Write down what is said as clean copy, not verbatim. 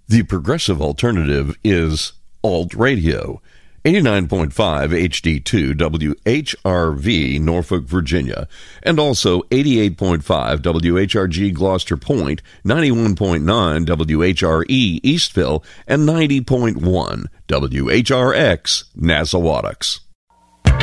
The progressive alternative is Alt Radio. 89.5 HD2 WHRV, Norfolk, Virginia, and also 88.5 WHRG, Gloucester Point, 91.9 WHRE, Eastville, and 90.1 WHRX, Nassau-Wattocks.